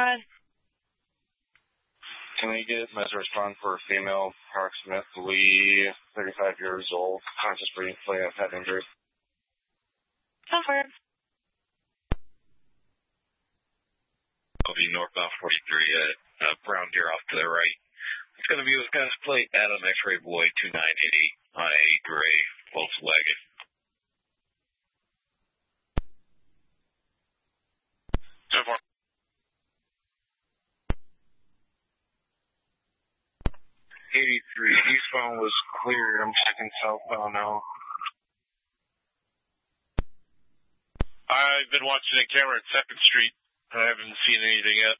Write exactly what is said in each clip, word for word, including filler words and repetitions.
ahead. Can we get a response for a female, Park Smith Lee, thirty-five years old, conscious briefly, I've had injury. Go for it. I'll be northbound forty-three at uh, Brown Deer off to the right. It's going to be Wisconsin plate Adam X-Ray Boy two nine eight eight on a gray Volkswagen. ten four. eighty-three, eastbound was cleared. I'm checking southbound now. I've been watching a camera at second Street. I haven't seen anything yet.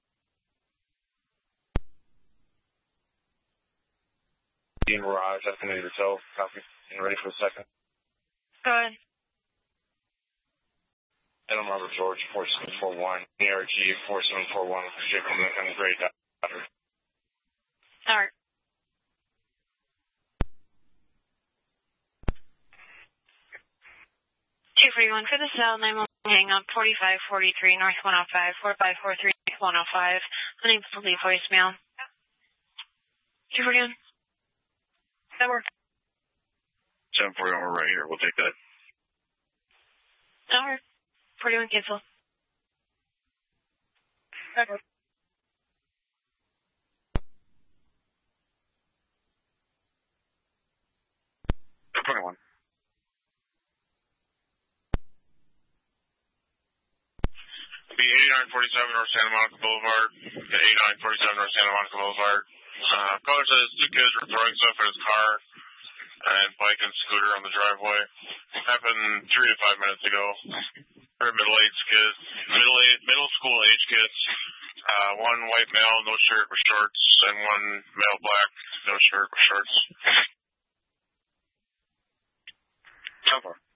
Dean Mirage, that's going to be the tow. Copy. And ready for the second. Go ahead. Adam Robert George, four seven four one. A R G, four seven four one. Jacob Lincoln, Gray Dodger. All right. two forty-one for the cell, nine one one hang up, forty-five forty-three, North one oh five, four five four three, one oh five. Unable to leave voicemail. two forty-one. That work. seven forty-one, we're right here. We'll take that. All right. forty-one, cancel. That work. twenty-one. Be eighty-nine forty-seven North Santa Monica Boulevard. eighty-nine forty-seven North Santa Monica Boulevard. Uh, caller says two kids were throwing stuff in his car and bike and scooter on the driveway. Happened three to five minutes ago. They're middle-aged kids, middle age, middle school age kids. Uh, one white male, no shirt or shorts, and one male black, no shirt or shorts. How far?